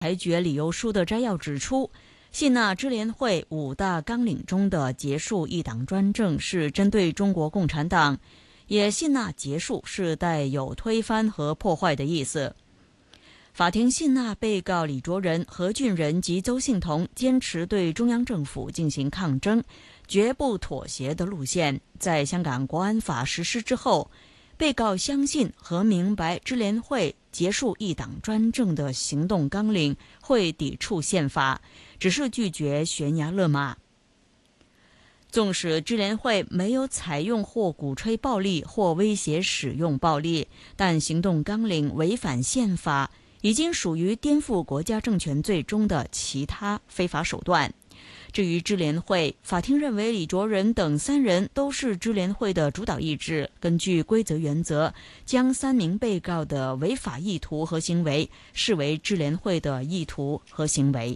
裁决理由书的摘要指出，谢纳支联会5大纲领中的结束一党专政是针对中国共产党，也谢纳结束是带有推翻和破坏的意思。法庭信纳被告李卓人、何俊仁及邹幸同坚持对中央政府进行抗争，绝不妥协的路线。在香港国安法实施之后，被告相信和明白支联会结束一党专政的行动纲领会抵触宪法，只是拒绝悬崖勒马。纵使支联会没有采用或鼓吹暴力或威胁使用暴力，但行动纲领违反宪法，已经属于颠覆国家政权罪中的其他非法手段。至于支联会，法庭认为李卓人等3人都是支联会的主导意志，根据规则原则，将3名被告的违法意图和行为视为支联会的意图和行为。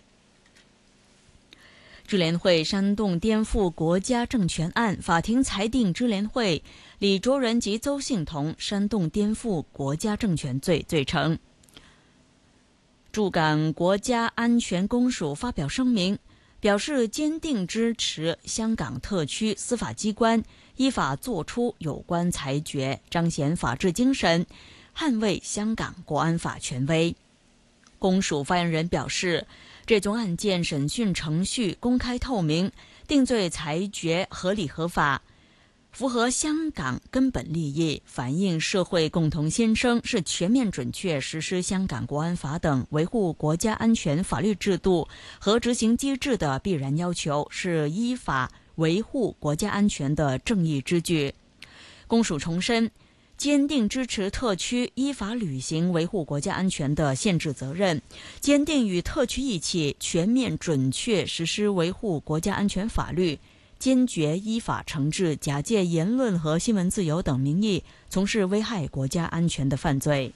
支联会煽动颠覆国家政权案，法庭裁定支联会李卓人及邹幸同煽动颠覆国家政权罪罪成。驻港国家安全公署发表声明，表示坚定支持香港特区司法机关依法作出有关裁决，彰显法治精神，捍卫香港国安法权威。公署发言人表示，这宗案件审讯程序公开透明，定罪裁决合理合法，符合香港根本利益，反映社会共同心声，是全面准确实施香港国安法等维护国家安全法律制度和执行机制的必然要求，是依法维护国家安全的正义之举。公署重申，坚定支持特区依法履行维护国家安全的宪制责任，坚定与特区一起全面准确实施维护国家安全法律，坚决依法惩治假借言论和新闻自由等名义从事危害国家安全的犯罪。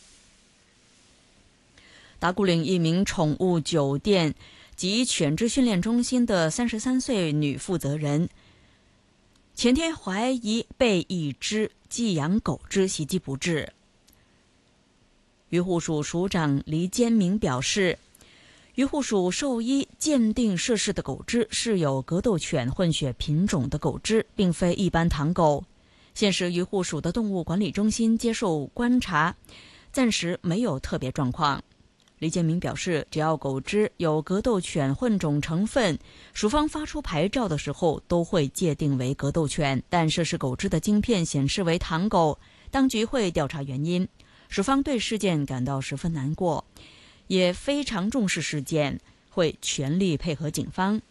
打鼓岭一名宠物酒店及犬只训练中心的33岁女负责人，前天怀疑被一只寄养狗只袭击不治。渔护署署长黎坚明表示，渔护署兽医鉴定涉事的狗只是有格斗犬混血品种的狗只，并非一般唐狗。现时渔护署的动物管理中心接受观察，暂时没有特别状况。黎建明表示，只要狗只有格斗犬混种成分，署方发出牌照的时候都会界定为格斗犬，但涉事狗只的晶片显示为唐狗，当局会调查原因。署方对事件感到十分难过，也非常重视事件，会全力配合警方。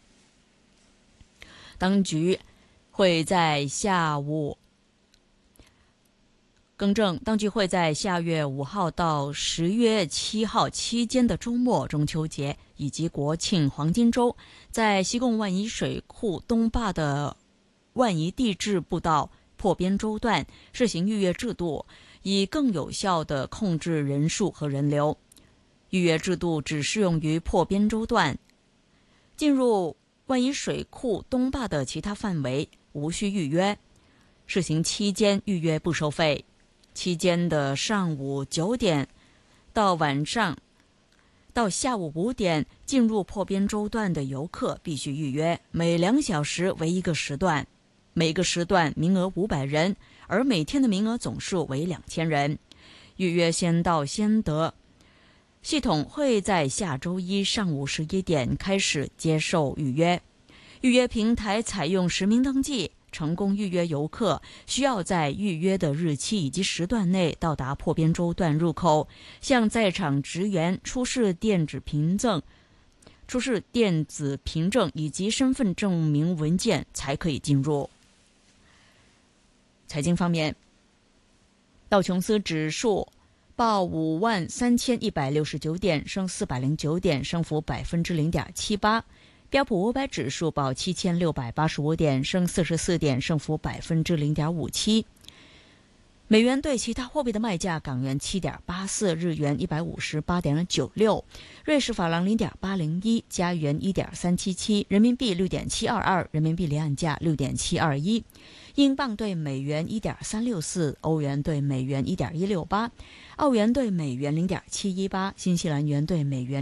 当局会在下月5号到10月7号期间的周末、中秋节以及国庆黄金周，在西贡万宜水库东坝的万宜地质步道破边洲段试行预约制度，以更有效地控制人数和人流。预约制度只适用于破边洲段，进入万宜水库东坝的其他范围无需预约。试行期间预约不收费，期间的上午9点到下午5点进入破边洲段的游客必须预约，每2小时为一个时段，每个时段名额500人，而每天的名额总数为2000人。预约先到先得，系统会在下周一上午11点开始接受预约。预约平台采用实名登记，成功预约游客需要在预约的日期以及时段内到达破边洲段入口，向在场职员出示电子凭证以及身份证明文件才可以进入。财经方面，道琼斯指数报53169点，升409点，升幅0.78%。标普500指数报7685点，升44点，升幅0.57%。 美元对其他货币的卖价：港元7.84，日元158.96，瑞士法郎0.801，加元1.377，人民币6.722，人民币离岸价6.721，英镑对美元1.364，欧元对美元1.168，澳元对美元0.718，新西兰元对美元